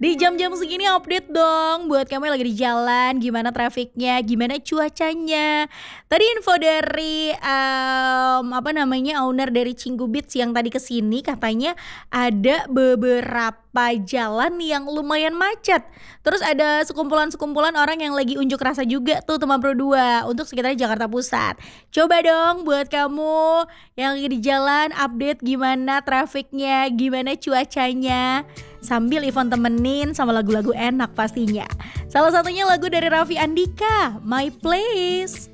Di jam-jam segini update dong buat kamu yang lagi di jalan, gimana trafiknya, gimana cuacanya. Tadi info dari apa namanya owner dari Cinggu Beach yang tadi kesini katanya ada beberapa jalan yang lumayan macet. Terus ada sekumpulan-sekumpulan orang yang lagi unjuk rasa juga tuh Teman Pro 2 untuk sekitar Jakarta Pusat. Coba dong buat kamu yang lagi di jalan update gimana trafiknya, gimana cuacanya. Sambil Ivan temenin sama lagu-lagu enak pastinya. Salah satunya lagu dari Raffi Andika, My Place.